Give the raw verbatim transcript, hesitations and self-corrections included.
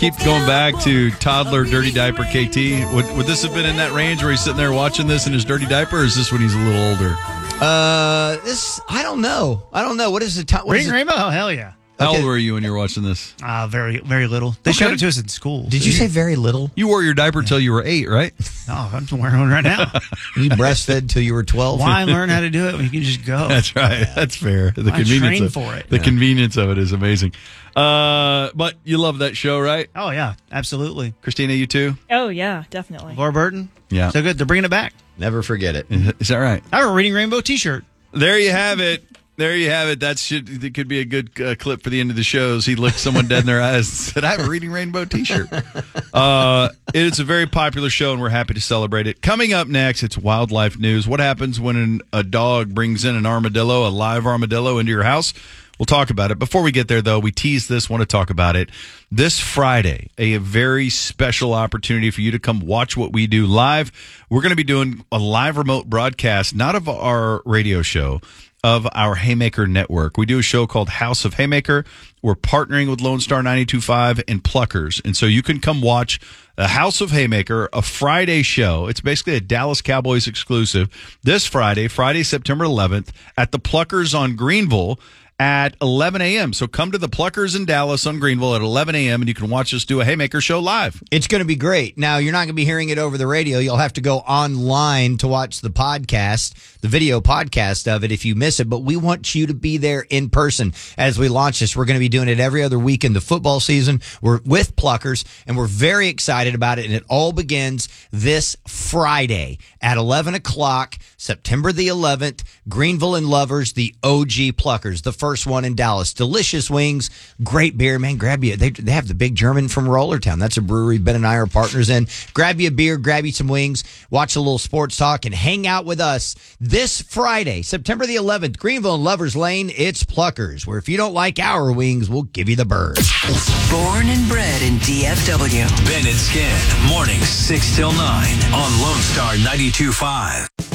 Keep going back to toddler dirty diaper K T. Would, would this have been in that range where he's sitting there watching this in his dirty diaper, or is this when he's a little older? Uh, this I don't know. I don't know. What is the time? Reading Rainbow? Oh, hell yeah. How Okay. old were you when you were watching this? Uh, very, very little. They Okay. showed it to us in school. Did you say very little? You wore your diaper till you were eight, right? No, I'm wearing one right now. You breastfed till you were twelve? Why learn how to do it when you can just go? That's right. That's fair. The I convenience trained of, for it. The Yeah. convenience of it is amazing. Uh, but you love that show, right? Oh, yeah, absolutely. Christina, you too? Oh, yeah, definitely. Laura Burton? Yeah. So good. They're bringing it back. Never forget it. Is that right? I have a Reading Rainbow t-shirt. There you have it. There you have it. That should it could be a good uh, clip for the end of the shows. He looked someone dead in their eyes and said, I have a Reading Rainbow t-shirt. Uh, it's a very popular show, and we're happy to celebrate it. Coming up next, it's wildlife news. What happens when an, a dog brings in an armadillo, a live armadillo, into your house? We'll talk about it. Before we get there, though, we tease this, want to talk about it. This Friday, a very special opportunity for you to come watch what we do live. We're going to be doing a live remote broadcast, not of our radio show, of our Haymaker Network. We do a show called House of Haymaker. We're partnering with Lone Star ninety-two point five and Pluckers. And so you can come watch the House of Haymaker, a Friday show. It's basically a Dallas Cowboys exclusive. This Friday, Friday, September eleventh, at the Pluckers on Greenville at eleven a.m. So come to the Pluckers in Dallas on Greenville at eleven a.m. and you can watch us do a Haymaker show live. It's going to be great. Now, you're not going to be hearing it over the radio. You'll have to go online to watch the podcast, the video podcast of it if you miss it. But we want you to be there in person as we launch this. We're going to be doing it every other week in the football season. We're with Pluckers, and we're very excited about it. And it all begins this Friday at eleven o'clock, September the eleventh, Greenville and Lovers, the O G Pluckers, the first one in Dallas. Delicious wings, great beer, man. Grab you. They, they have the Big German from Rollertown. That's a brewery Ben and I are partners in. Grab you a beer, grab you some wings, watch a little sports talk, and hang out with us this Friday, September the eleventh, Greenville and Lovers Lane. It's Pluckers, where if you don't like our wings, we'll give you the bird. Born and bred in D F W. Ben and Skin, mornings six till nine on Lone Star ninety-two point five.